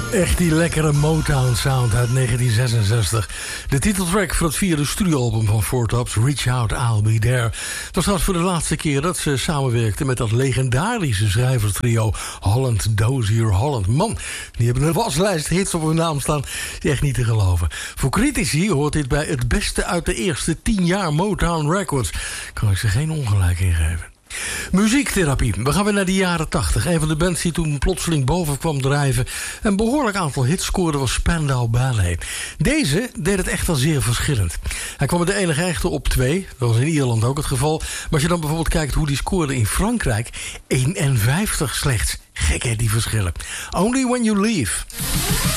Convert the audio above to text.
Echt die lekkere Motown sound uit 1966. De titeltrack voor het vierde studioalbum van Four Tops, Reach Out, I'll Be There. Het was trouwens voor de laatste keer dat ze samenwerkten met dat legendarische schrijverstrio Holland, Dozier, Holland. Man, die hebben een waslijst hits op hun naam staan. Is echt niet te geloven. Voor critici hoort dit bij het beste uit de eerste 10 jaar Motown Records. Kan ik ze geen ongelijk in geven. Muziektherapie. We gaan weer naar de jaren 80. Een van de bands die toen plotseling boven kwam drijven. Een behoorlijk aantal hits scoorde was Spandau Ballet. Deze deed het echt wel zeer verschillend. Hij kwam met de enige echte op 2. Dat was in Ierland ook het geval. Maar als je dan bijvoorbeeld kijkt hoe die scoorde in Frankrijk. 51 slechts. Gek hè, die verschillen. Only When You Leave.